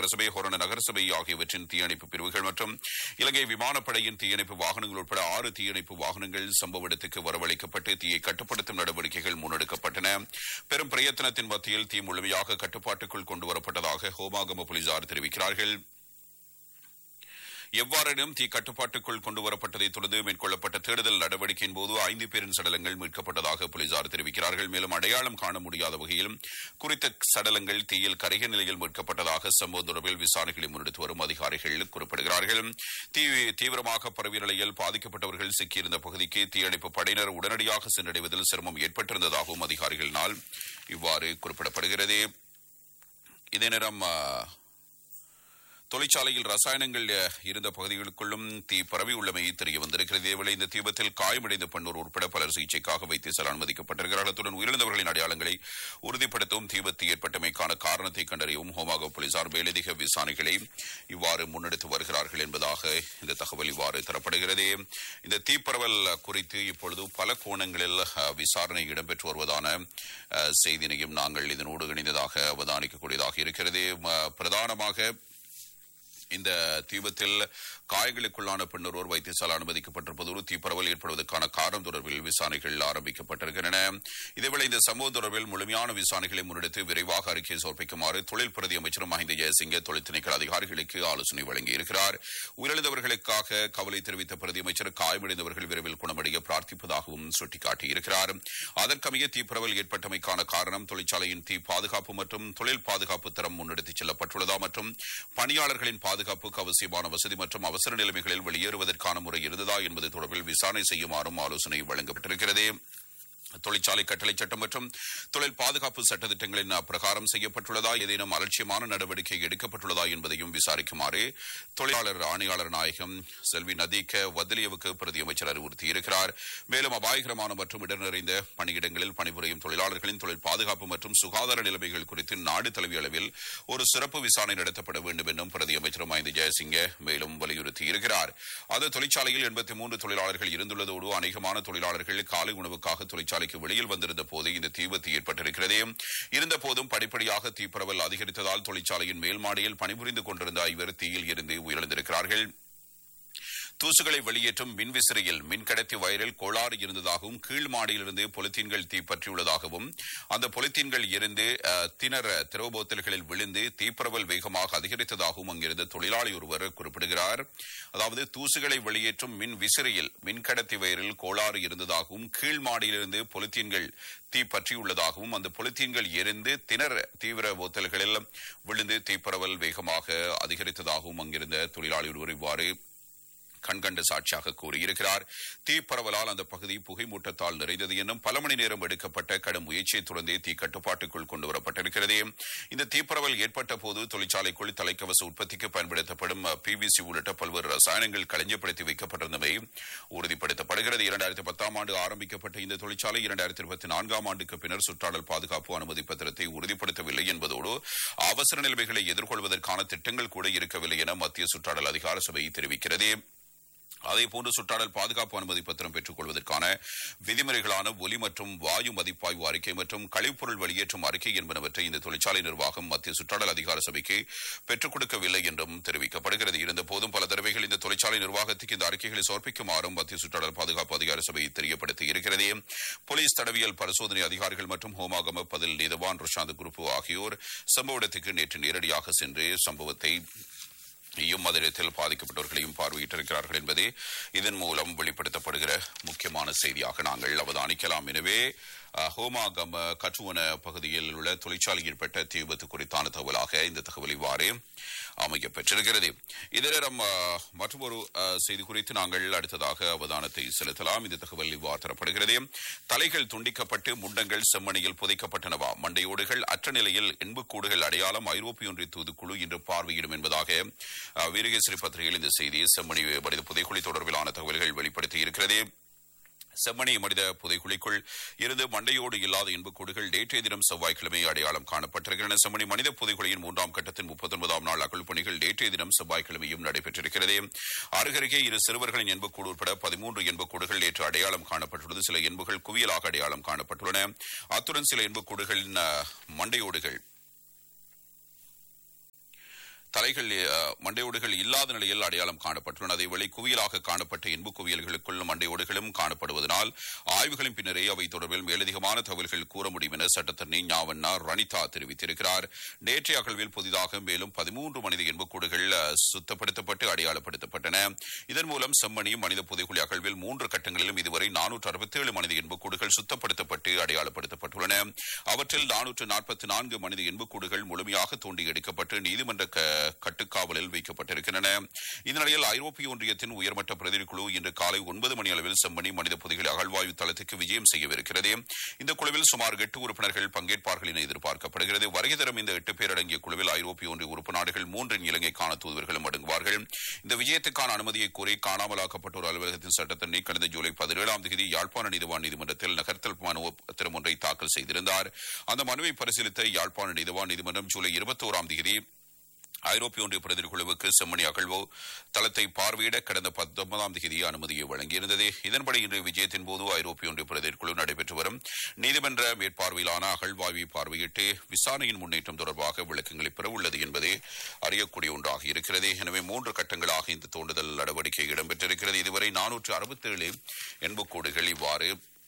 நகரசபை, ஹொரண நகரசபை ஆகியவற்றின் தீயணைப்பு பிரிவுகள் மற்றும் இலங்கை விமானப்படையின் தீயணைப்பு வாகனங்கள் உட்பட 6 தீயணைப்பு வாகனங்கள் சம்பவ இடத்துக்கு வரவழைக்கப்பட்டு தீயை கட்டுப்படுத்தும் நடவடிக்கைகள் முன்னெடுக்கப்பட்டன. பெரும் பிரயத்தனத்தின் மத்தியில் தீ முழுமையாக கட்டுப்பாட்டுக்குள் கொண்டுவரப்பட்டதாக ஹோமாகம போலீசார் தெரிவிக்கிறார்கள். எவ்வாறெனும் தீ கட்டுப்பாட்டுக்குள் கொண்டுவரப்பட்டதைத் தொடர்ந்து மேற்கொள்ளப்பட்ட தேடுதல் நடவடிக்கையின் போது 5 பேரின் சடலங்கள் மீட்கப்பட்டதாக போலீசார் தெரிவிக்கிறார்கள். மேலும் அடையாளம் காண முடியாத வகையில் குறித்த சடலங்கள் தீயில் கரைய நிலையில் மீட்கப்பட்டதாக சம்பவ தொடர்பில் விசாரணைகளை முன்னெடுத்து வரும் அதிகாரிகள் குறிப்பிடுகிறார்கள். தீவிரமாக பரவிய நிலையில் பாதிக்கப்பட்டவர்கள் சிக்கியிருந்த பகுதிக்கு தீயணைப்பு படையினர் உடனடியாக சென்றடைவதில் சிரமம் ஏற்பட்டிருந்ததாகவும் அதிகாரிகளினால் இவ்வாறு குறிப்பிடப்படுகிறது. இதே நேரம் தொழிற்சாலையில் ரசாயனங்கள் இருந்த பகுதிகளுக்குள்ளும் தீ பரவியுள்ளமை தெரிய வந்திருக்கிறது. இதேவேளை இந்த தீபத்தில் காயமடைந்த பெண்ணோர் உட்பட பலர் சிகிச்சைக்காக வைத்தியசாலை அனுமதிக்கப்பட்டிருக்கிறார்கள். அத்துடன் உயிரிழந்தவர்களின் அடையாளங்களை உறுதிப்படுத்தவும் தீபத்து ஏற்பட்டமைக்கான காரணத்தை கண்டறியவும் ஹோமாகம போலீசார் மேலதிக விசாரணைகளை இவ்வாறு முன்னெடுத்து வருகிறார்கள் என்பதாக இந்த தகவல் இவ்வாறு தரப்படுகிறது. இந்த தீப்பரவல் குறித்து இப்பொழுது பல கோணங்களில் விசாரணை இடம்பெற்று வருவதான செய்தியையும் நாங்கள் இதனோடு இணைந்ததாக அவதானிக்கக்கூடியதாக இருக்கிறது. பிரதானமாக இந்த தீபத்தில் காயங்களுக்குள்ளான பெண்ணொருவர் வைத்தியசாலை அனுமதிக்கப்பட்டிருப்பதோடு தீப்பரவல் ஏற்படுவதற்கான காரணம் தொடர்பில் விசாரணைகள் ஆரம்பிக்கப்பட்டிருக்கின்றன. இதேவேளை இந்த சம்பவம் தொடர்பில் முழுமையான விசாரணைகளை முன்னெடுத்து விரைவாக அறிக்கை சமர்ப்பிக்குமாறு தொழில் பிரதி அமைச்சர் மஹிந்த ஜெயசிங்க தொழில் திணைக்கள அதிகாரிகளுக்கு ஆலோசனை வழங்கியிருக்கிறார். உயிரிழந்தவர்களுக்காக கவலை தெரிவித்த பிரதி அமைச்சர் காயமடைந்தவர்கள் விரைவில் குணமடைய பிரார்த்திப்பதாகவும் சுட்டிக்காட்டியிருக்கிறார். அதற்கமைய தீப்பரவல் ஏற்பட்டமைக்கான காரணம் தொழிற்சாலையின் தீ பாதுகாப்பு மற்றும் தொழில் பாதுகாப்பு தரம் முன்னெடுத்துச் செல்லப்பட்டுள்ளதா மற்றும் பணியாளர்களின் பாதுகாப்புக்கு அவசியமான வசதி மற்றும் அவசர நிலைமைகளில் வெளியேறுவதற்கான முறை இருந்ததா என்பது தொடர்பில் விசாரணை செய்யுமாறும் ஆலோசனை வழங்கப்பட்டிருக்கிறது. தொழிற்சாலை கட்டளை சட்டம் மற்றும் தொழில் பாதுகாப்பு சட்டத்திட்டங்களின் பிரகாரம் செய்யப்பட்டுள்ளதா, ஏதேனும் அலட்சியமான நடவடிக்கை எடுக்கப்பட்டுள்ளதா என்பதையும் விசாரிக்குமாறு தொழிலாளர் ஆணையாளர் நாயகம் செல்வி நதீக்க வதலியவுக்கு பிரதி அமைச்சர் அறிவுறுத்தியிருக்கிறார். மேலும் அபாயகரமான மற்றும் இடர் நிறைந்த பணியிடங்களில் பணிபுரியும் தொழிலாளர்களின் தொழில் பாதுகாப்பு மற்றும் சுகாதார நிலைமைகள் குறித்து நாடு தழுவிய அளவில் ஒரு சிறப்பு விசாரணை நடத்தப்பட வேண்டும் என்றும் பிரதி அமைச்சர் மஹிந்த ஜெயசிங்க மேலும் வலியுறுத்தியிருக்கிறார். அந்த தொழிற்சாலையில் 83 தொழிலாளர்கள் இருந்துள்ளதோடு அநேகமான தொழிலாளர்கள் காலை உணவுக்காக தொழிற்சாலை வெளியில் வந்திருந்த போது இந்த தீவிபத்து ஏற்பட்டிருக்கிறது. இருந்த போதும் படிப்படியாக தீப்பரவல் அதிகரித்ததால் தொழிற்சாலையின் மேல் மாடியில் பணிபுரிந்து கொண்டிருந்த 5 தீயில் இருந்து உயிரிழந்திருக்கிறார்கள். தூசுகளை வெளியேற்றும் மின்விசிறியில் மின்கடத்தி வயரில் கோளாறு இருந்ததாகவும் கீழ் மாடியிலிருந்து பொலித்தீன்கள் தீப்பற்றியுள்ளதாகவும் அந்த பொலித்தீன்கள் இருந்து திரவ போத்தல்களில் விழுந்து தீப்பரவல் வேகமாக அதிகரித்ததாகவும் அங்கிருந்த தொழிலாளி ஒருவர் குறிப்பிடுகிறார். அதாவது தூசுகளை வெளியேற்றும் மின் விசிறியில் மின்கடத்தி வயரில் கோளாறு இருந்ததாகவும் கீழ் மாடியிலிருந்து பொலித்தீன்கள் தீப்பற்றியுள்ளதாகவும் அந்த பொலித்தீன்கள் எரிந்து தீவிர போத்தல்களில் விழுந்து தீப்பரவல் வேகமாக அதிகரித்ததாகவும் அங்கிருந்த தொழிலாளி ஒருவர் இவ்வாறு கண்கண்ட சாட்சியாக கூறியிருக்கிறார். தீப்பரவலால் அந்த பகுதி புகை மூட்டத்தால் நிறைந்தது என்னும் பல மணி நேரம் எடுக்கப்பட்ட கடும் முயற்சியை தொடர்ந்தே தீ கட்டுப்பாட்டுக்குள் கொண்டுவரப்பட்டிருக்கிறது. இந்த தீப்பரவல் ஏற்பட்ட போது தொழிற்சாலைக்குள் தலைக்கவச உற்பத்திக்கு பயன்படுத்தப்படும் PVC உள்ளிட்ட பல்வேறு ரசாயனங்கள் களஞ்சப்படுத்தி வைக்கப்பட்டிருந்தவை உறுதிப்படுத்தப்படுகிறது. 2010ஆம் ஆண்டு ஆரம்பிக்கப்பட்ட இந்த தொழிற்சாலை 2024ஆம் ஆண்டுக்கு பின்னர் சுற்றாடல் பாதுகாப்பு அனுமதி பத்திரத்தை உறுதிப்படுத்தவில்லை என்பதோடு அவசர நிலைமைகளை எதிர்கொள்வதற்கான திட்டங்கள் கூட இருக்கவில்லை என மத்திய சுற்றாடல் அதிகார சபை தெரிவிக்கிறது. அதேபோன்று சுற்றாடல் பாதுகாப்பு அனுமதி பத்திரம் பெற்றுக் கொள்வதற்கான விதிமுறைகளான ஒலி மற்றும் வாயு மதிப்பாய்வு அறிக்கை மற்றும் கழிவுப்பொருள் வெளியேற்றும் அறிக்கை என்பனவற்றை இந்த தொழிற்சாலை நிர்வாகம் மத்திய சுற்றாடல் அதிகார சபைக்கு பெற்றுக் கொடுக்கவில்லை என்றும் தெரிவிக்கப்படுகிறது. இருந்தபோதும் பல தடவைகள் இந்த தொழிற்சாலை நிர்வாகத்துக்கு இந்த அறிக்கைகளை சமர்ப்பிக்குமாறும் மத்திய சுற்றாடல் பாதுகாப்பு அதிகார சபை தெரியப்படுத்தி இருக்கிறது. போலீஸ் தடவியல் பரிசோதனை அதிகாரிகள் மற்றும் ஹோமாகம பதில் நீதவான் ருஷாந்த் குருப்பு ஆகியோர் சம்பவ இடத்துக்கு நேற்று நேரடியாக சென்று சம்பவத்தை மதுரத்தில் பாதிக்கப்பட்டவர்களையும் பார்வையிட்டிருக்கிறார்கள் என்பதே இதன் மூலம் வெளிப்படுத்தப்படுகிற முக்கியமான செய்தியாக நாங்கள் அவதானிக்கலாம். எனவே ஹோமாகம கட்டுவன பகுதியில் உள்ள தொழிற்சாலையில் ஏற்பட்ட தீ விபத்து குறித்தான தகவலாக இந்த தகவல் இவ்வாறு அமைக்கப்பெற்றிருக்கிறது. இதரம் மற்றொரு செய்தி குறித்து நாங்கள் அடுத்ததாக அவதானத்தை செலுத்தலாம். இந்த தகவல் இவ்வாறு தரப்படுகிறது. தலைகள் துண்டிக்கப்பட்டு முண்டங்கள் செம்மணியில் புதைக்கப்பட்டனவா, மண்டையோடுகள் அற்ற நிலையில் எண்புக்கூடுகள் அடையாளம் ஐரோப்பிய ஒன்றிய தூதுக்குழு இன்று பார்வையிடும் என்பதாக வீரகேசரி பத்திரிகையில் இந்த செய்தி செம்மணி மனித புதைக்குழி தொடர்பிலான தகவல்கள் வெளிப்படுத்தி இருக்கிறது. செம்மணி மனித புதைக்குழிக்குள் இருந்து மண்டையோடு இல்லாத இன்பக்கூடுகள் நேற்றைய தினம் செவ்வாய்க்கிழமை அடையாளம் காணப்பட்டிருக்கின்றன. செம்மணி மனித புதைக்குழியின் 3ஆம் கட்டத்தின் 39ஆம் நாள் அகழ் பணிகள் நேற்றைய தினம் செவ்வாய்க்கிழமையும் நடைபெற்றிருக்கிறது. அருகருகே 2 சிறுவர்களின் எண்புக்கூடு உட்பட 13 எண்புக்கூடுகள் நேற்று அடையாளம் காணப்பட்டுள்ளது. சில எண்புகள் குவியலாக அடையாளம் காணப்பட்டுள்ளன. அத்துடன் சில எண்புக்கூடுகளின் மண்டையோடுகள் தலைகள் மண்டையோடுகள் இல்லாத நிலையில் அடையாளம் காணப்பட்டுள்ளன. அதேவேளை குவியலாக காணப்பட்ட எண்பு குவியல்களுக்குள் மண்டையோடுகளும் காணப்படுவதனால் ஆய்வுகளின் பின்னரே அவை தொடர்பில் மேலதிகமான தகவல்கள் கூற முடியும் என சட்டத்தரணி ஞாவண்ணா ரணிதா தெரிவித்திருக்கிறார். நேற்றைய அகழ்வில் புதிதாக மேலும் 13 மனித எண்புக்கூடுகள் சுத்தப்படுத்தப்பட்டு அடையாளப்படுத்தப்பட்டன. இதன் மூலம் செம்மணி மனித புதைகுழி அகழ்வில் 3 கட்டங்களிலும் இதுவரை 467 மனித எண்புக்கூடுகள் சுத்தப்படுத்தப்பட்டு அடையாளப்படுத்தப்பட்டுள்ளன. அவற்றில் 444 மனித எண்புக்கூடுகள் முழுமையாக தோண்டி எடுக்கப்பட்டு நீதிமன்ற கட்டுக்காவலில் வைக்கப்பட்டிருக்கின்றன. இந்த நிலையில் ஐரோப்பிய ஒன்றியத்தின் உயர்மட்ட பிரதிநிதிக்குழு இன்று காலை 9 மணி அளவில் செம்மணி மனித புதைகுழி அகழ்வாய்வு தளத்துக்கு விஜயம் செய்யவிருக்கிறது. இந்த குழுவில் சுமார் 8 உறுப்பினர்கள் பங்கேற்பார்கள் என எதிர்பார்க்கப்படுகிறது. வருகை தரும் இந்த 8 பேர் அடங்கிய குழுவில் ஐரோப்பிய ஒன்றிய உறுப்பு நாடுகள் 3 இலங்கைக்கான தூதுவர்களும் அடங்குவார்கள். இந்த விஜயத்துக்கான அனுமதியை கோரி காணாமலாக்கப்பட்டோர் அலுவலகத்தின் சட்டத்தரணி கடந்த ஜூலை 17ஆம் தேதி யாழ்ப்பாண நீதிவான் நீதிமன்றத்தில் நகர்த்தல் மனு பத்திரம் ஒன்றை தாக்கல் செய்திருந்தார். அந்த மனுவை பரிசீலித்த யாழ்ப்பாண நீதிவான் நீதிமன்றம் ஜூலை 21ஆம் தேதி ஐரோப்பிய ஒன்றிய பிரதிநிதிக்குழுவுக்கு செம்மணி அகழ்வு தளத்தை பார்வையிட கடந்த 19ஆம் தேதி அனுமதியை வழங்கியிருந்தது. இதன்படி இன்றைய விஜயத்தின் போது ஐரோப்பிய ஒன்றிய பிரதிநிதிக்குழு நடைபெற்று வரும் நீதிமன்ற மேற்பார்வையிலான அகழ்வாய்வை பார்வையிட்டு விசாரணையின் முன்னேற்றம் தொடர்பாக விளக்கங்களை பெற உள்ளது என்பதே அறியக்கூடிய ஒன்றாக இருக்கிறது. எனவே 3 கட்டங்களாக இந்த தோண்டுதல் நடவடிக்கை இடம்பெற்றிருக்கிறது. இதுவரை 467 எண்புக்கூடுகள் இவ்வாறு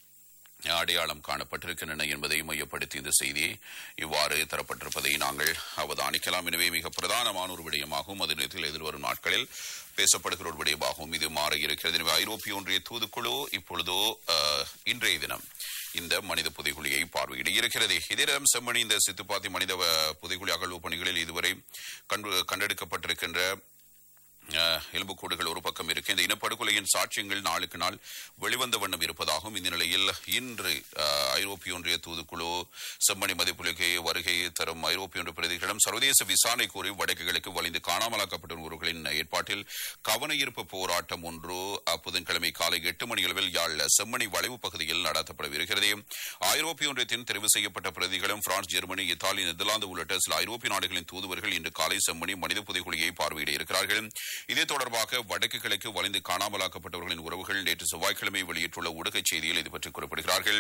அடையாளம் காணப்பட்டிருக்கின்றன என்பதை மையப்படுத்தி இந்த செய்தி இவ்வாறு தரப்பட்டிருப்பதை நாங்கள் அவதானிக்கலாம். எனவே மிக பிரதானமான ஒரு விடயமாகவும் அதே நேரத்தில் எதிர்வரும் நாட்களில் பேசப்படுகிற ஒரு விடயமாகவும் இது மாற இருக்கிறது. எனவே ஐரோப்பிய ஒன்றிய தூதுக்குழு இப்பொழுதோ இன்றைய தினம் இந்த மனித புதைகுழியை பார்வையிட இருக்கிறது. இதே நேரம் செம்மணி இந்த சித்துப்பாத்தி மனித புதைகுழி அகழ்வு பணிகளில் இதுவரை கண்டெடுக்கப்பட்டிருக்கின்ற எலும்புக்கூடுகள் ஒரு பக்கம் இருக்கு. இந்த இனப்படுகொலையின் சாட்சியங்கள் நாளுக்கு நாள் வெளிவந்த வண்ணம் இருப்பதாகவும் இந்த நிலையில் இன்று ஐரோப்பிய ஒன்றிய தூதுக்குழு செம்மணி மதிப்புலகை வருகை தரும் ஐரோப்பிய ஒன்றிய பிரதிகளிடம் சர்வதேச விசாரணை கோரி வடக்குகளுக்கு வலிந்து காணாமலாக்கப்பட்டவர்களின் ஏற்பாட்டில் கவன ஈர்ப்பு போராட்டம் ஒன்று புதன்கிழமை காலை 8 மணி அளவில் யாழ் செம்மணி வளைவு பகுதியில் நடத்தப்படவிருக்கிறது. ஐரோப்பிய ஒன்றியத்தின் தெரிவு செய்யப்பட்ட பிரதிகளும் பிரான்ஸ், ஜெர்மனி, இத்தாலி, நெதர்லாந்து உள்ளிட்ட சில ஐரோப்பிய நாடுகளின் தூதுவர்கள் இன்று காலை செம்மணி மனித புதைகுழியை பார்வையிட இருக்கிறார்கள். இது தொடர்பாக வடக்கு கிழக்கு வலிந்து காணாமலாக்கப்பட்டவர்களின் உறவுகள் நேற்று செவ்வாய்க்கிழமை வெளியிட்டுள்ள ஊடகச் செய்தியில் இது பற்றி குறிப்பிடுகிறார்கள்.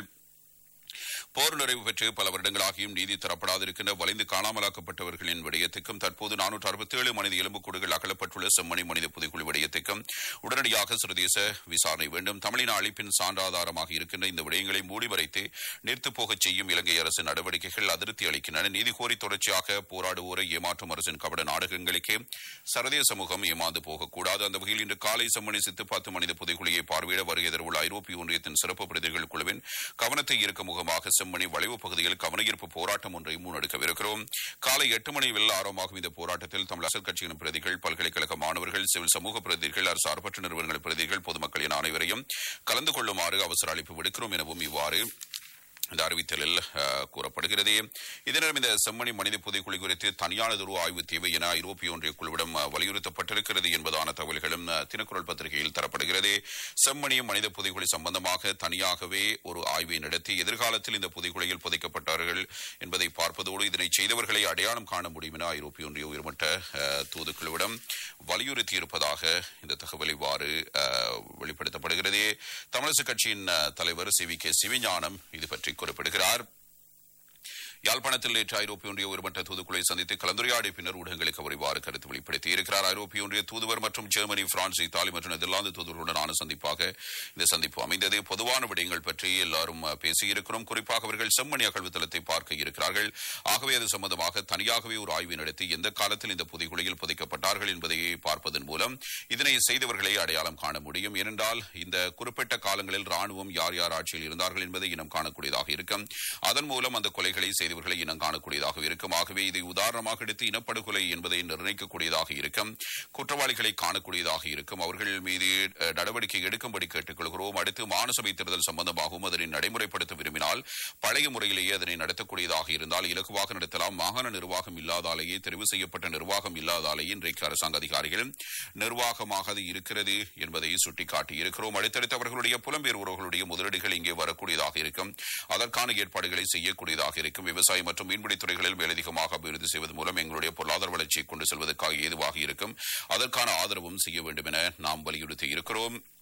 போர் நிறைவு பெற்று பல வருடங்களாகியும் நீதி தரப்படாதிருக்கின்ற வலிந்து காணாமலாக்கப்பட்டவர்களின் விடயத்துக்கும் தற்போது 467 மனித எலும்புக்கூடுகள் அகலப்பட்டுள்ள செம்மணி மனித புதைக்குழு விடயத்துக்கும் உடனடியாக சர்வதேச விசாரணை வேண்டும். தமிழின அழிப்பின் சான்றாதாரமாக இருக்கின்ற இந்த விடயங்களை மூடிமறைத்து நிறுத்துப் போகச் செய்யும் இலங்கை அரசு நடவடிக்கைகள் அதிருப்தி அளிக்கின்றன. நீதி கோரி தொடர்ச்சியாக போராடுவோரை ஏமாற்றும் அரசின் கபட நாடகங்களுக்கு சர்வதேச சமூகம் ஏமாந்து போகக்கூடாது. அந்த வகையில் இன்று காலை செம்மணி சித்துப்பாத்து மனித புதைக்குழியை பார்வையிட வருகை தரவுள்ள ஐரோப்பிய ஒன்றியத்தின் சிறப்பு பிரதிநிதிகள் குழுவின் கவனத்தை ஈர்க்கும் முகமாக செம்மணி வளைவு பகுதியில் கவனஈர்ப்பு போராட்டம் ஒன்றை முன்னெடுக்கவிருக்கிறோம். காலை 8 மணி வெள்ள ஆரம்பமாகும் இந்த போராட்டத்தில் தமிழ் அரசியல் கட்சியின் பிரதிகள், பல்கலைக்கழக மாணவர்கள், சிவில் சமூக பிரதிகள், அரசு சார்பற்ற நிறுவனங்கள் பிரதிகள், பொதுமக்கள் என அனைவரையும் கலந்து கொள்ளுமாறு அவசர அழைப்பு விடுக்கிறோம் எனவும் இவ்வாறு இந்த அறிவித்தலில் கூறப்படுகிறது. இதனிடம் இந்த செம்மணி மனித புதைக்குழி குறித்து தனியானதொரு ஆய்வு தேவை என ஐரோப்பிய ஒன்றிய குழுவிடம் வலியுறுத்தப்பட்டிருக்கிறது என்பதான தகவல்களும் தினக்குரல் பத்திரிகையில் தரப்படுகிறது. செம்மணி மனித புதைக்குழி சம்பந்தமாக தனியாகவே ஒரு ஆய்வை நடத்தி எதிர்காலத்தில் இந்த புதைக்குழியில் புதைக்கப்பட்டார்கள் என்பதை பார்ப்பதோடு இதனை செய்தவர்களை அடையாளம் காண முடியும் என ஐரோப்பிய ஒன்றிய உயர்மட்ட தூதுக்குழுவிடம் வலியுறுத்தியிருப்பதாக இந்த தகவல் இவ்வாறு வெளிப்படுத்தப்படுகிறது. தமிழரசு கட்சியின் தலைவர் CVK சிவஞானம் இது பற்றி குறிப்பிடுகிறார். யாழ்ப்பாணத்தில் நேற்று ஐரோப்பிய ஒன்றிய உயர்மட்ட தூதுக்குழுவை சந்தித்து கலந்துரையாடிய பின்னர் ஊடகங்களுக்கு அவர் இவ்வாறு கருத்து வெளிப்படுத்தியிருக்கிறார். ஐரோப்பிய ஒன்றிய தூதுவர் மற்றும் ஜெர்மனி, பிரான்ஸ், இத்தாலி மற்றும் நெதர்லாந்து தூதுவர்களுடனான சந்திப்பாக இந்த சந்திப்பு அமைந்தது. பொதுவான விடயங்கள் பற்றி எல்லாரும் பேசியிருக்கிறோம். குறிப்பாக அவர்கள் செம்மணி அகழ்வு தளத்தை பார்க்க இருக்கிறார்கள். ஆகவே அது சம்பந்தமாக தனியாகவே ஒரு ஆய்வு நடத்தி எந்த காலத்தில் இந்த புதைகுழியில் புதைக்கப்பட்டார்கள் என்பதை பார்ப்பதன் மூலம் இதனை செய்தவர்களை அடையாளம் காண முடியும். ஏனென்றால் இந்த குறிப்பிட்ட காலங்களில் ராணுவம் யார் யார் ஆட்சியில் இருந்தார்கள் என்பதை இனம் காணக்கூடியதாக இருக்கும். அதன் மூலம் அந்த கொலைகளை செய்தவர்களை இனம் காணக்கூடியதாக இருக்கும். ஆகவே இதை உதாரணமாக எடுத்து இனப்படுகொலை என்பதை நிர்ணயிக்கக்கூடியதாக இருக்கும். குற்றவாளிகளை காணக்கூடியதாக இருக்கும். அவர்கள் மீது நடவடிக்கை எடுக்கும்படி கேட்டுக்கொள்கிறோம். அடுத்து மாநசபை தேர்தல் சம்பந்தமாகவும் அதனை நடைமுறைப்படுத்த விரும்பினால் பழைய முறையிலேயே அதனை நடத்தக்கூடியதாக இருந்தால் இலகுவாக நடத்தலாம். மாகாண நிர்வாகம் இல்லாதாலேயே, தெரிவு செய்யப்பட்ட நிர்வாகம் இல்லாதாலேயே இன்றைக்கு அரசாங்க அதிகாரிகள் நிர்வாகமாக அது இருக்கிறது என்பதை சுட்டிக்காட்டியிருக்கிறோம். அடுத்தடுத்து அவர்களுடைய புலம்பெயர் உறவுகளுடைய முதலீடுகள் இங்கே வரக்கூடியதாக இருக்கும். அதற்கான ஏற்பாடுகளை செய்யக்கூடியதாக இருக்கும். விவசாய மற்றும் மீன்பிடி துறைகளில் மேலதிகமாக அபிவிருத்தி செய்வது மூலம் எங்களுடைய பொருளாதார வளர்ச்சியை கொண்டு செல்வதற்காக ஏதுவாக இருக்கும். அதற்கான ஆதரவும் செய்ய வேண்டும் என நாம் வலியுறுத்தி இருக்கிறோம்.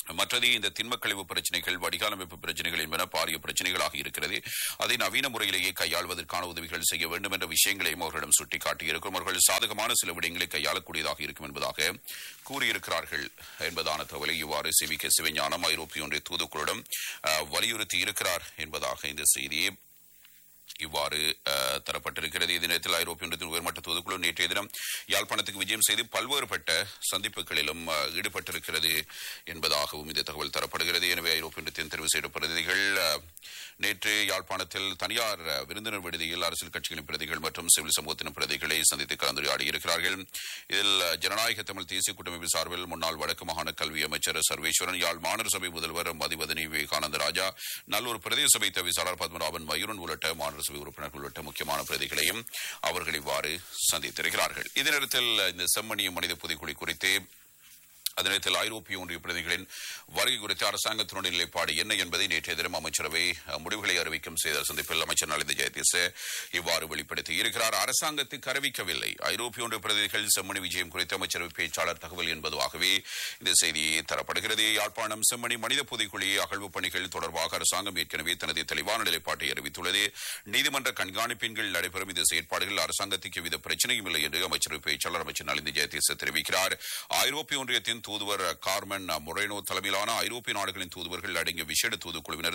மற்றது இந்த திண்மக்கழிவு பிரச்சனைகள் வடிகாலமைப்பு பிரச்சனைகள் என்பன பாரிய பிரச்சனைகளாக இருக்கிறது. அதை நவீன முறையிலேயே கையாள்வதற்கான உதவிகள் செய்ய வேண்டும் என்ற விஷயங்களையும் அவர்களிடம் சுட்டிக்காட்டியிருக்கும். அவர்கள் சாதகமான சில விடயங்களை கையாளக்கூடியதாக இருக்கும் என்பதாக கூறியிருக்கிறார்கள் என்பதான தகவலை இவ்வாறு சிவிக சிவஞானம் ஐரோப்பிய ஒன்றிய தூதுக்குழுவிடம் வலியுறுத்தி இருக்கிறார் என்பதாக இந்த செய்தியை இவ்வாறு தரப்பட்டிருக்கிறது. இதே நேரத்தில் ஐரோப்பிய ஒன்றியத்தின் உயர்மட்ட தூதுக்குழு நேற்றைய தினம் யாழ்ப்பாணத்துக்கு விஜயம் செய்து பல்வேறுபட்ட சந்திப்புகளிலும் ஈடுபட்டிருக்கிறது என்பதாகவும் இந்த தகவல் தரப்படுகிறது. எனவே ஐரோப்பிய ஒன்றியத்தின் தெரிவு செய்த பிரதிநிதிகள் நேற்று யாழ்ப்பாணத்தில் தனியார் விருந்தினர் விடுதியில் அரசியல் கட்சிகளின் பிரதிகள் மற்றும் சிவில் சமூகத்தின் பிரதிகளை சந்தித்து கலந்துரையாடி இருக்கிறார்கள். இதில் ஜனநாயக தமிழ் தேசிய கூட்டமைப்பு சார்பில் முன்னாள் வடக்கு மாகாண கல்வி அமைச்சர் சர்வேஸ்வரன், யாழ் மாநகர சபை முதல்வர் மதிவதனி விவேகானந்த ராஜா, நல்லூர் பிரதேச சபை தவிசாளர் பத்மநாபன் மயூரன் உள்ளிட்ட மாநகர சபை உறுப்பினர்கள் உள்ளிட்ட முக்கியமான பிரதிகளையும் அவர்கள் இவ்வாறு சந்தித்திருக்கிறார்கள். இதே நேரத்தில் இந்த செம்மணிய மனித புதைக்குழி குறித்து அதனத்தில் ஐரோப்பிய ஒன்றிய பிரதிகளின் வருகை குறித்து அரசாங்கத்தினுடைய நிலைப்பாடு என்ன என்பதை நேற்றைய தினம் அமைச்சரவை முடிவுகளை அறிவிக்கும் செய்த சந்திப்பில் அமைச்சர் நலிந்த ஜெயதீச இவ்வாறு வெளிப்படுத்தி இருக்கிறார். அரசாங்கத்துக்கு அறிவிக்கவில்லை. ஐரோப்பிய ஒன்றிய பிரதிகள் செம்மணி விஜயம் குறித்து அமைச்சரவை பேச்சாளர் தகவல் என்பதாகவே இந்த செய்தி தரப்படுகிறது. யாழ்ப்பாணம் செம்மணி மனித புதைக்குழி அகழ்வு பணிகள் தொடர்பாக அரசாங்கம் ஏற்கனவே தனது தெளிவான நிலைப்பாட்டை அறிவித்துள்ளது. நீதிமன்ற கண்காணிப்பின் கீழ் நடைபெறும் இந்த செயற்பாடுகள் அரசாங்கத்துக்கு எவ்வித பிரச்சனையும் இல்லை என்று அமைச்சரவை பேச்சாளர் அமைச்சர் நலிந்த ஜெயதீச தெரிவிக்கிறார். ஐரோப்பிய ஒன்றியத்தின் தூதுவர் கார்மென் மொரேனோ தலைமையிலான ஐரோப்பிய நாடுகளின் தூதுவர்கள் அடங்கிய விசேட தூதுக்குழுவினர்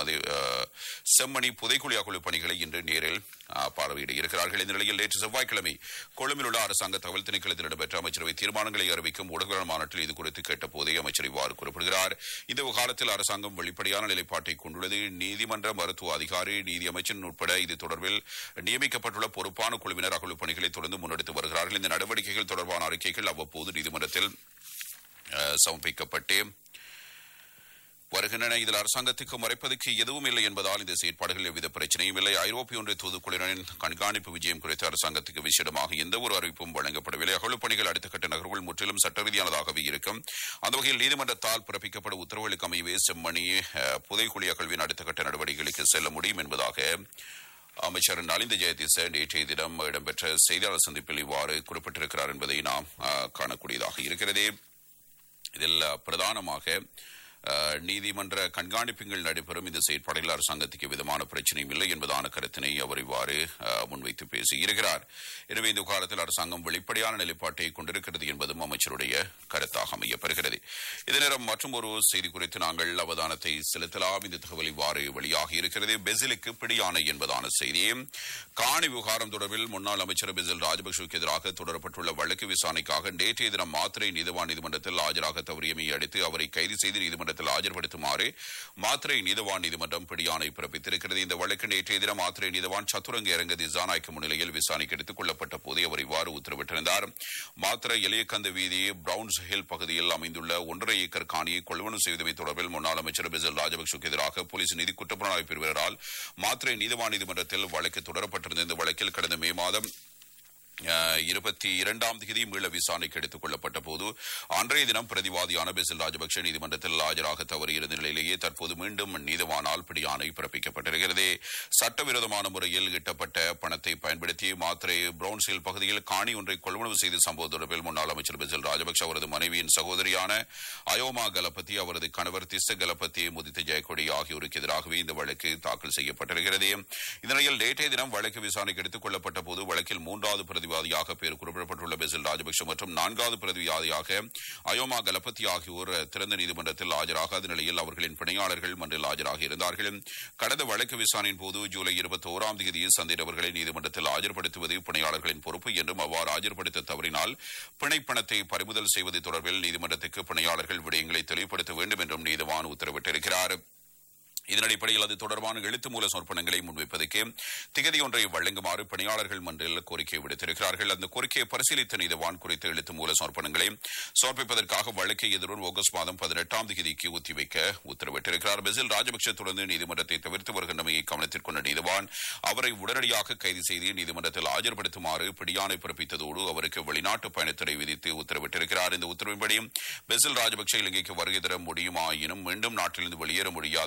செம்மணி புதைக்குழி அகழ்வு பணிகளை இன்று நேரில் பார்வையிட இருக்கிறார்கள். இந்த நிலையில் நேற்று செவ்வாய்க்கிழமை கொழும்பில் உள்ள அரசாங்க தகவல் திணைக்களத்தில் இடம்பெற்ற அமைச்சரவை தீர்மானங்களை அறிவிக்கும் ஊடகங்கள் மாநாட்டில் இது குறித்து கேட்ட போதே அமைச்சர் இவ்வாறு குறிப்பிடுகிறார். இந்த விவகாரத்தில் அரசாங்கம் வெளிப்படையான நிலைப்பாட்டை கொண்டுள்ளது. நீதிமன்ற மருத்துவ அதிகாரி, நீதி அமைச்சர் உட்பட இது தொடர்பில் நியமிக்கப்பட்டுள்ள பொறுப்பான குழுவினர் அகழ்வு பணிகளை தொடர்ந்து முன்னெடுத்து வருகிறார்கள். இந்த நடவடிக்கைகள் தொடர்பான அறிக்கைகள் அவ்வப்போது நீதிமன்றத்தில் சமர்ப்பிக்கப்பட்டு வருகின்றன. இதில் அரசாங்கத்துக்கு மறைப்பதற்கு எதுவும் இல்லை என்பதால் இந்த செயற்பாடுகள் எவ்வித பிரச்சனையும் இல்லை. ஐரோப்பிய ஒன்றிய தூதுக்குழுவினரின் கண்காணிப்பு விஜயம் குறித்து அரசாங்கத்துக்கு விசேடமாக எந்த ஒரு அறிவிப்பும் வழங்கப்படவில்லை. அகழ்வு பணிகள் அடுத்த கட்ட நகர்வுகள் முற்றிலும் சட்ட ரீதியானதாகவே இருக்கும். அந்த வகையில் நீதிமன்றத்தால் பிறப்பிக்கப்படும் உத்தரவுகளுக்கு அமையவே செம்மணி புதைக்குழி அகழ்வின் அடுத்த கட்ட நடவடிக்கைகளுக்கு செல்ல முடியும் என்பதாக அமைச்சர் நலிந்த ஜெயதீச நேற்றைய தினம் இடம்பெற்ற செய்தியாளர் சந்திப்பில் இவ்வாறு குறிப்பிட்டிருக்கிறார் என்பதை நாம் காணக்கூடியதாக இருக்கிறது. இதில் பிரதானமாக நீதிமன்ற கண்காணிப்புகள் நடைபெறும் இந்த செயற்பாடுகள் அரசாங்கத்துக்கு விதமான பிரச்சனையும் இல்லை என்பதான கருத்தினை அவர் இவ்வாறு முன்வைத்து பேசியிருக்கிறார். எனவே இந்த காலத்தில் அரசாங்கம் வெளிப்படையான நிலைப்பாட்டை கொண்டிருக்கிறது என்பதும் அமைச்சருடைய கருத்தாக அமையப்பெறுகிறது. இதே நேரம் மற்றும் ஒரு செய்தி குறித்து நாங்கள் அவதானத்தை செலுத்தலாம். இந்த தகவல் இவ்வாறு வெளியாகி இருக்கிறது. பெசிலுக்கு பிடியானை என்பதான செய்தி. காணி விவகாரம் தொடர்பில் முன்னாள் அமைச்சர் பெசில் ராஜபக்சவுக்கு எதிராக தொடரப்பட்டுள்ள வழக்கு விசாரணைக்காக நேற்றைய தினம் மாத்திரை நீதவான் நீதிமன்றத்தில் ஆஜராக தவறியமை அடுத்து அவரை கைது செய்து நீதிமன்றத்தில் ஆஜர்படுத்துமாறு மாத்திரை நீதவான் நீதிமன்றம் பிடியாணை பிறப்பித்திருக்கிறது. இந்த வழக்கு நேற்றைய தினம் மாத்திரை நீதவான் சதுரங்க அரங்க திசாநாயக்க முன்னிலையில் விசாரணைக்கு எடுத்துக் கொள்ளப்பட்ட போதே அவர் இவ்வாறு உத்தரவிட்டிருந்தார். மாத்திரை எலியக்கந்த வீதி பிரவுன்ஸ் ஹில் பகுதியில் அமைந்துள்ள 1.5 ஏக்கர் காணியை கொள்வனவு செய்தமை தொடர்பில் முன்னாள் அமைச்சர் பெசில் ராஜபக்சவுக்கு எதிராக போலீஸ் நிதி குற்றப்புலனாய்வு பிரிவினரால் மாத்திரை நீதவான் நீதிமன்றத்தில் வழக்கு தொடரப்பட்டிருந்த இந்த வழக்கில் கடந்த மே மாதம் 22ஆம் தேதி மீள விசாரணைக்கு எடுத்துக் கொள்ளப்பட்ட போது அன்றைய தினம் பிரதிவாதியான பெசில் ராஜபக்சே நீதிமன்றத்தில் ஆஜராக தவறியிருந்த நிலையிலேயே தற்போது மீண்டும் நீதவானால் பிடியாணை பிறப்பிக்கப்பட்டிருக்கிறது. சட்டவிரோதமான முறையில் ஈட்டப்பட்ட பணத்தை பயன்படுத்தி மாத்திரை பிரவுன்ஸ்ஹில் பகுதியில் காணி ஒன்றை கொள்வனவு செய்த சம்பவம் தொடர்பில் முன்னாள் அமைச்சர் பெசில் ராஜபக்சே அவரது மனைவியின் சகோதரியான அயோமா கலபதி, அவரது கணவர் திஸ்ஸ கலபதி, முதித்த ஜெயக்கொடி ஆகியோருக்கு எதிராகவே இந்த வழக்கு தாக்கல் செய்யப்பட்டிருக்கிறது. இந்நிலையில் நேற்றைய தினம் வழக்கு விசாரணைக்கு எடுத்துக் கொள்ளப்பட்ட போது வழக்கில் 3வது பிரதிவாதியாக பெயர் குறிப்பிடப்பட்டுள்ள பெசில் ராஜபக்சே மற்றும் 4வது பிரதிவாதியாக அயோமா கலபதி ஆகியோர் திறந்த நீதிமன்றத்தில் ஆஜராகாத நிலையில் அவர்களின் பிணையாளர்கள் மன்றில் ஆஜராக இருந்தார்கள். கடந்த வழக்கு விசாரணையின் போது ஜூலை 21ஆம் தேதி சந்தேகவர்களை நீதிமன்றத்தில் ஆஜர்படுத்துவது பிணையாளர்களின் பொறுப்பு என்றும் அவ்வாறு ஆஜர்படுத்த தவறினால் பிணைப்பணத்தை பறிமுதல் செய்வது தொடர்பில் நீதிமன்றத்துக்கு பிணையாளர்கள் விடயங்களை தெளிவுபடுத்த வேண்டும் என்றும் நீதிவான் உத்தரவிட்டிருக்கிறார். இதன் அடிப்படையில் அது தொடர்பான எழுத்து மூல சமர்ப்பணங்களை முன்வைப்பதற்கு திகதி ஒன்றை வழங்குமாறு பணியாளர்கள் மன்றில் கோரிக்கை விடுத்திருக்கிறார்கள். அந்த கோரிக்கையை பரிசீலித்த நீதிவான் குறித்த எழுத்து மூல சமர்ப்பணங்களை சமர்ப்பிப்பதற்காக வழக்கை எதிரும் ஆகஸ்ட் மாதம் 18ஆம் தேதிக்கு ஒத்திவைக்க உத்தரவிட்டிருக்கிறார். பெசில் ராஜபக்சே தொடர்ந்து நீதிமன்றத்தை தவிர்த்து வருகின்றமையை கவனத்தில் கொண்ட நீதிவான் அவரை உடனடியாக கைது செய்து நீதிமன்றத்தில் ஆஜர்படுத்துமாறு பிடியாணை பிறப்பித்ததோடு அவருக்கு வெளிநாட்டு பயணத்தடை விதித்து உத்தரவிட்டிருக்கிறார். இந்த உத்தரவின்படி பெசில் ராஜபக்சே இலங்கைக்கு வருகை தர முடியுமாயினும் மீண்டும் நாட்டிலிருந்து வெளியேற முடியாது. இந்த நிலையில்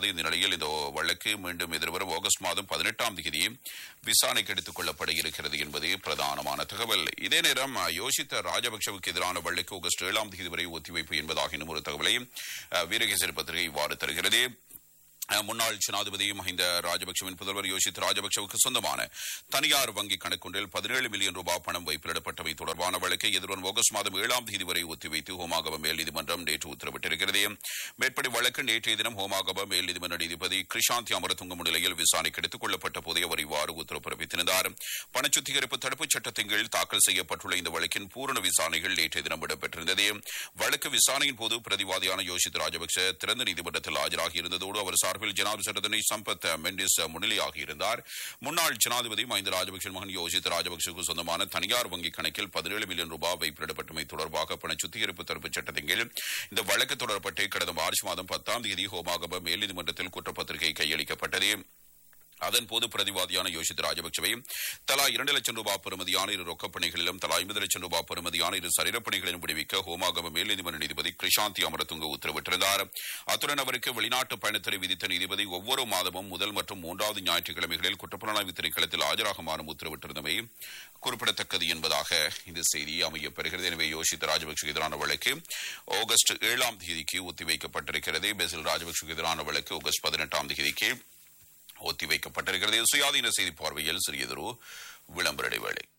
நிலையில் இந்த வழக்கு மீண்டும் எதிர்வரும் ஆகஸ்ட் மாதம் 18ஆம் தேதி விசாரணைக்கு எடுத்துக் கொள்ளப்பட இருக்கிறது என்பது பிரதானமான தகவல். இதே நேரம் யோசித்த ராஜபக்சவுக்கு எதிரான வழக்கு ஆகஸ்ட் 7ஆம் தேதி வரை ஒத்திவைப்பு என்பதாக இன்னும் ஒரு தகவலை வீரகேசரி பத்திரிகை இவ்வாறு தருகிறது. முன்னாள் ஜனாதிபதி மஹிந்த ராஜபக்சவின் புதல்வர் யோசித் ராஜபக்சவுக்கு சொந்தமான தனியார் வங்கி கணக்கொன்றில் 17 மில்லியன் ரூபாய் பணம் வைப்பிலிடப்பட்டவை தொடர்பான வழக்கை எதிர்வரும் ஆகஸ்ட் மாதம் 7ஆம் தேதி வரை ஒத்திவைத்து ஹோமாகம மேல் நீதிமன்றம் நேற்று உத்தரவிட்டிருக்கிறது. மேற்படி வழக்கு நேற்றைய தினம் ஹோமாகம மேல் நீதிமன்ற நீதிபதி கிருஷாந்தி அமரதுங்க முன்னிலையில் விசாரணைக்கு எடுத்துக் கொள்ளப்பட்ட போதே அவர் இவ்வாறு உத்தரவு பிறப்பித்திருந்தார். பண சுத்திகரிப்பு தடுப்புச் சட்டத்தின் கீழ் தாக்கல் செய்யப்பட்டுள்ள இந்த வழக்கின் பூரண விசாரணைகள் நேற்றைய தினம் இடம்பெற்றிருந்தது. வழக்கு விசாரணையின் போது பிரதிவாதியான யோசித் ராஜபக்ச திறந்த நீதிமன்றத்தில் ஆஜராகி இருந்ததோடு அவர் ஜனாதிபதி சம்பத் மெண்டிஸ் முன்னிலையாக இருந்தார். முன்னாள் ஜனாதிபதி மஹிந்த ராஜபக்ச மகன் யோசித் ராஜபக்சவுக்கு சொந்தமான தனியார் வங்கி கணக்கில் 17 மில்லியன் ரூபாய் வைப்பிலிடப்பட்டமை தொடர்பாக பண சுத்திகரிப்பு தடுப்பு சட்டத்தின் கீழ் இந்த வழக்கு தொடரப்பட்டு கடந்த மார்ச் மாதம் 10ஆம் தேதி ஹோமாகம மேல் நீதிமன்றத்தில் குற்றப்பத்திரிகை கையளிக்கப்பட்டது. அதன்போது பிரதிவாதியான யோசித் ராஜபக்சவை தலா 2 லட்சம் ரூபாய் பெறுமதியான இரு ரொக்கப்பணிகளிலும் தலா 50 லட்சம் ரூபாய் பெறுமதியான இரு சரீரப்பணிகளிலும் விடுவிக்க ஹோமாகம மேல் நீதிமன்ற நீதிபதி கிருஷாந்தி அமரதுங்க உத்தரவிட்டிருந்தார். அத்துடன் அவருக்கு வெளிநாட்டு பயணத்தடை விதித்த நீதிபதி ஒவ்வொரு மாதமும் முதல் மற்றும் 3வது ஞாயிற்றுக்கிழமைகளில் குற்றப்புலனாய்வு திணைக்களத்தில் ஆஜராகுமாறும் உத்தரவிட்டிருந்தமை குறிப்பிடத்தக்கது என்பதாக இந்த செய்தி அமையப்பெறுகிறது. எனவே யோசித் ராஜபக்சவுக்கு எதிரான வழக்கு ஆகஸ்ட் 7ஆம் தேதிக்கு ஒத்திவைக்கப்பட்டிருக்கிறது. பெசில் ராஜபக்சவுக்கு எதிரான வழக்கு ஆகஸ்ட் 18ஆம் தேதிக்கு ஒத்திவைக்கப்பட்டிருக்கிறது. சுயாதீன செய்தி பார்வையில் சிறியதொரு விளம்பர இடைவேளை.